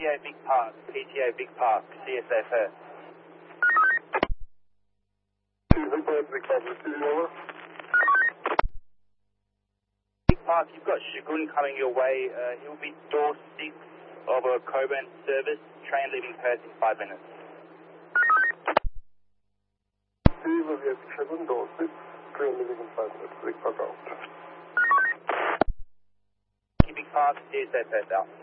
PTA Big Park, CSA Perth. Big Park, you've got Shagun coming your way. He'll be door 6 of a Coburn service, train leaving Perth in 5 minutes. Shagun door 6, train leaving in 5 minutes, Big Park out. Big Park, CSA Perth out.